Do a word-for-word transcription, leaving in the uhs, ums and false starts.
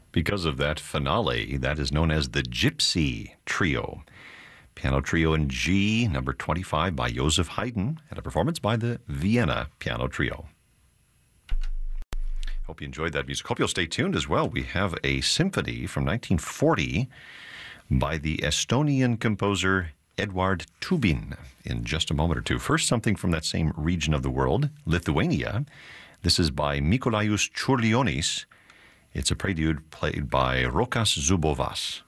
Because of that finale, that is known as the Gypsy Trio. Piano Trio in G, number twenty-five by Joseph Haydn, and a performance by the Vienna Piano Trio. Hope you enjoyed that music. Hope you'll stay tuned as well. We have a symphony from nineteen forty by the Estonian composer Eduard Tubin in just a moment or two. First, something from that same region of the world, Lithuania. This is by Mikolajus Čiurlionis. It's a prelude played by Rokas Zubovas.